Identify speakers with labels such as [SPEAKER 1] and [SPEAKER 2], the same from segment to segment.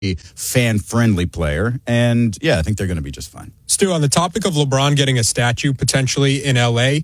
[SPEAKER 1] fan-friendly player. And, yeah, I think they're going to be just fine.
[SPEAKER 2] Stu, on the topic of LeBron getting a statue potentially in L.A.,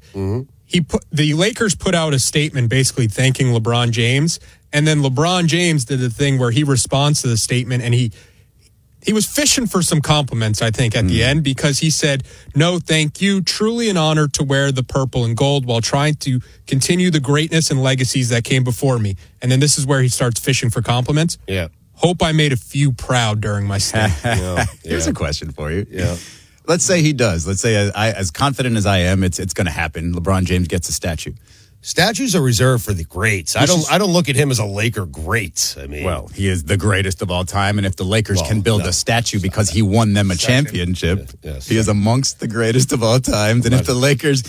[SPEAKER 2] the Lakers put out a statement basically thanking LeBron James. And then LeBron James did the thing where he responds to the statement, and he was fishing for some compliments, I think, at the end, because he said, "No, thank you. Truly an honor to wear the purple and gold while trying to continue the greatness and legacies that came before me." And then this is where he starts fishing for compliments.
[SPEAKER 3] Yeah.
[SPEAKER 2] Hope I made a few proud during my stay.
[SPEAKER 1] Here's a question for you.
[SPEAKER 3] Yeah.
[SPEAKER 1] Let's say he does. Let's say, as confident as I am, it's going to happen. LeBron James gets a statue.
[SPEAKER 3] Statues are reserved for the greats. I don't look at him as a Laker great. I mean,
[SPEAKER 1] well, he is the greatest of all time, and if the Lakers can build a statue because he won them a championship, he is amongst the greatest of all times. And if the Lakers,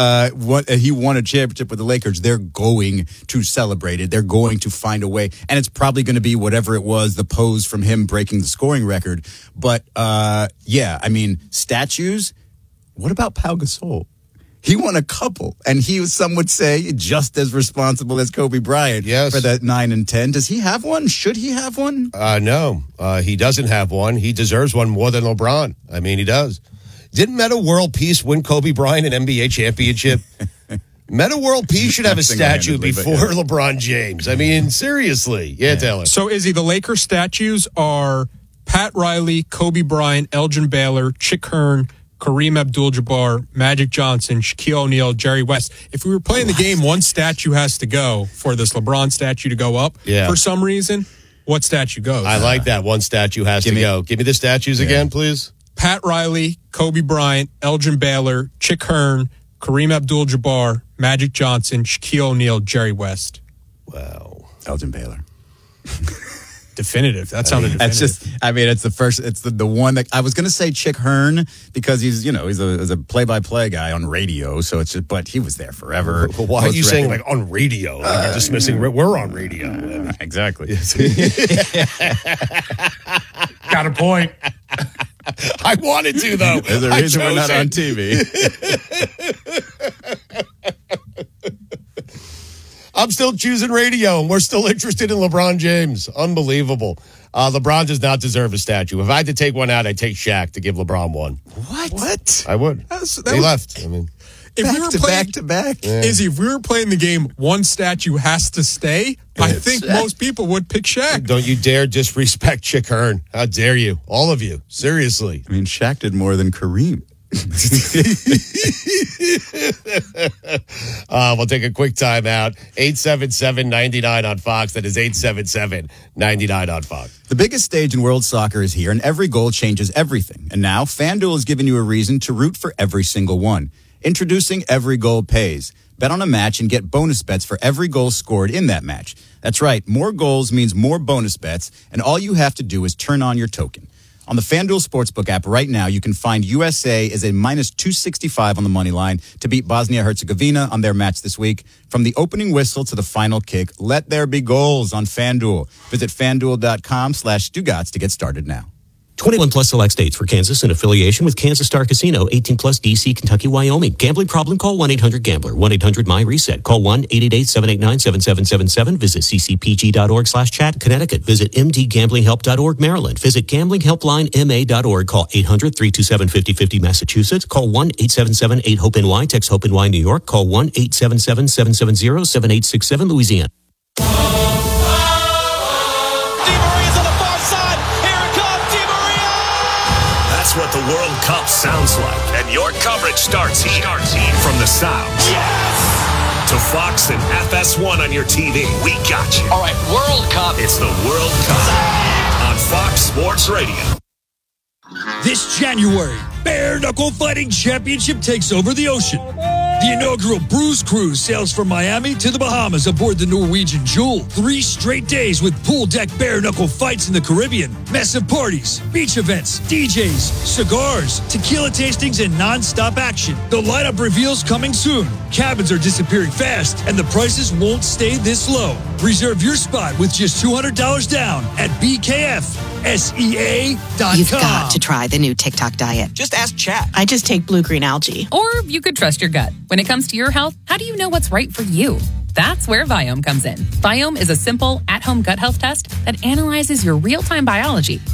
[SPEAKER 1] he won a championship with the Lakers, they're going to celebrate it. They're going to find a way, and it's probably going to be whatever it was, the pose from him breaking the scoring record. But yeah, I mean, statues. What about Pau Gasol? He won a couple, and he was, some would say, just as responsible as Kobe Bryant for that 9 and 10. Does he have one? Should he have one?
[SPEAKER 3] No, he doesn't have one. He deserves one more than LeBron. I mean, he does. Didn't Meta World Peace win Kobe Bryant an NBA championship? Meta World Peace should have a statue before LeBron James. I mean, seriously. Yeah, Taylor.
[SPEAKER 2] So, Izzy, the Lakers statues are Pat Riley, Kobe Bryant, Elgin Baylor, Chick Hearn, Kareem Abdul-Jabbar, Magic Johnson, Shaquille O'Neal, Jerry West. If we were playing the game, one statue has to go for this LeBron statue to go up.
[SPEAKER 3] Yeah.
[SPEAKER 2] For some reason, what statue goes?
[SPEAKER 3] I like that. One statue has to go. Give me the statues again, please.
[SPEAKER 2] Pat Riley, Kobe Bryant, Elgin Baylor, Chick Hearn, Kareem Abdul-Jabbar, Magic Johnson, Shaquille O'Neal, Jerry West.
[SPEAKER 3] Wow.
[SPEAKER 1] Elgin Baylor.
[SPEAKER 2] Definitive. That sounded definitive.
[SPEAKER 1] That's just, I mean, it's the first, it's the one that, I was going to say Chick Hearn because he's a play-by-play guy on radio. So it's just, but he was there forever.
[SPEAKER 3] Well, why are you saying like on radio? Like you're dismissing, we're on radio.
[SPEAKER 1] Exactly.
[SPEAKER 4] Got a point.
[SPEAKER 3] I wanted to, though.
[SPEAKER 1] There's a reason we're not on TV.
[SPEAKER 3] I'm still choosing radio, and we're still interested in LeBron James. Unbelievable. LeBron does not deserve a statue. If I had to take one out, I'd take Shaq to give LeBron one.
[SPEAKER 1] What?
[SPEAKER 3] I would. They left. I mean,
[SPEAKER 1] back to back.
[SPEAKER 2] Izzy, if we were playing the game, one statue has to stay. I think most people would pick Shaq.
[SPEAKER 3] Don't you dare disrespect Chick Hearn. How dare you? All of you. Seriously.
[SPEAKER 1] I mean, Shaq did more than Kareem.
[SPEAKER 3] We'll take a quick time out. 877-99 on Fox. That is 877-99 on Fox.
[SPEAKER 1] The biggest stage in world soccer is here, and every goal changes everything. And now, FanDuel has given you a reason to root for every single one. Introducing Every Goal Pays. Bet on a match and get bonus bets for every goal scored in that match. That's right, more goals means more bonus bets, and all you have to do is turn on your token. On the FanDuel Sportsbook app right now, you can find USA as a minus 265 on the money line to beat Bosnia-Herzegovina on their match this week. From the opening whistle to the final kick, let there be goals on FanDuel. Visit FanDuel.com/Stugotz to get started now.
[SPEAKER 5] 21 plus select states for Kansas in affiliation with Kansas Star Casino, 18 plus DC, Kentucky, Wyoming. Gambling problem? Call 1-800-GAMBLER, 1-800-MY-RESET. Call 1-888-789-7777. Visit ccpg.org/chat. Connecticut. Visit mdgamblinghelp.org. Maryland. Visit gamblinghelplinema.org. Call 800-327-5050. Massachusetts. Call 1-877-8-HOPE-NY. Text HOPE-NY New York. Call 1-877-770-7867 Louisiana.
[SPEAKER 6] That's what the World Cup sounds like. And your coverage starts here. From the South. Yes! To Fox and FS1 on your TV. We got you.
[SPEAKER 7] All right, World Cup.
[SPEAKER 6] It's the World Cup on Fox Sports Radio.
[SPEAKER 8] This January, Bare Knuckle Fighting Championship takes over the ocean. The inaugural Bruise Cruise sails from Miami to the Bahamas aboard the Norwegian Jewel. 3 straight days with pool deck bare knuckle fights in the Caribbean, massive parties, beach events, DJs, cigars, tequila tastings, and non-stop action. The lineup reveals coming soon. Cabins are disappearing fast, and the prices won't stay this low. Reserve your spot with just $200 down at BKFSEA.com.
[SPEAKER 9] You've got to try the new TikTok diet.
[SPEAKER 7] Just ask Chat.
[SPEAKER 9] I just take blue-green algae.
[SPEAKER 10] Or you could trust your gut. When it comes to your health, how do you know what's right for you?
[SPEAKER 7] That's where Viome comes in. Viome is a simple, at-home gut health test that analyzes your real-time biology